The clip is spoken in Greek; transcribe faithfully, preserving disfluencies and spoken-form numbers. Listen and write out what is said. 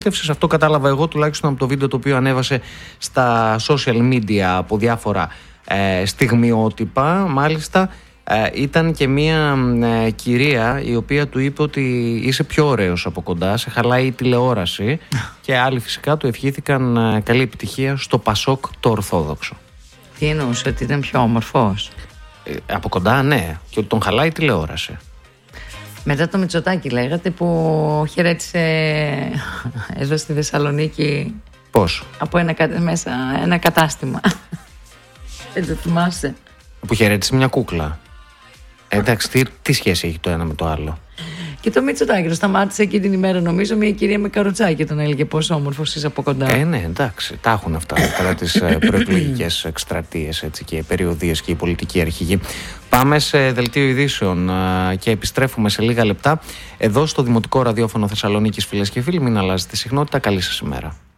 Αυτό κατάλαβα εγώ τουλάχιστον από το βίντεο το οποίο ανέβασε στα social media από διάφορα ε, στιγμιότυπα. Μάλιστα ε, ήταν και μια ε, κυρία η οποία του είπε ότι είσαι πιο ωραίος από κοντά, σε χαλάει η τηλεόραση και άλλοι φυσικά του ευχήθηκαν ε, καλή επιτυχία στο Πασόκ το Ορθόδοξο. Τι εννοούσε, ότι ήταν πιο όμορφος? Ε, από κοντά ναι, και ότι τον χαλάει η τηλεόραση. Μετά το Μητσοτάκη λέγατε που χαιρέτησε εδώ στη Θεσσαλονίκη. Πώς? Από ένα, μέσα ένα κατάστημα. Δεν το θυμάσαι? Που χαιρέτησε μια κούκλα. Ε, εντάξει, τι, τι σχέση έχει το ένα με το άλλο? Και το Μητσοτάκη το σταμάτησε εκεί την ημέρα, νομίζω, μια κυρία με καροτσάκι τον έλεγε πόσο όμορφος είσαι από κοντά. Ε, ναι, εντάξει, τα έχουν αυτά κατά τις προεκλογικές εκστρατείες και περιοδίες και η πολιτική αρχηγή. Πάμε σε δελτίο ειδήσεων και επιστρέφουμε σε λίγα λεπτά εδώ στο Δημοτικό Ραδιόφωνο Θεσσαλονίκης, φίλες και φίλοι. Μην αλλάζετε συχνότητα. Καλή σας ημέρα.